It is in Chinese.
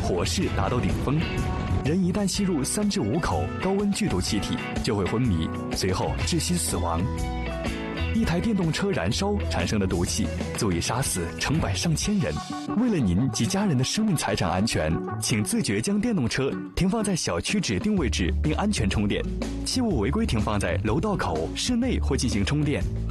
火势达到顶峰。人一旦吸入3至5口高温剧毒气体，就会昏迷，随后窒息死亡。一台电动车燃烧产生的毒气足以杀死成百上千人。为了您及家人的生命财产安全，请自觉将电动车停放在小区指定位置并安全充电，切勿违规停放在楼道口、室内或进行充电。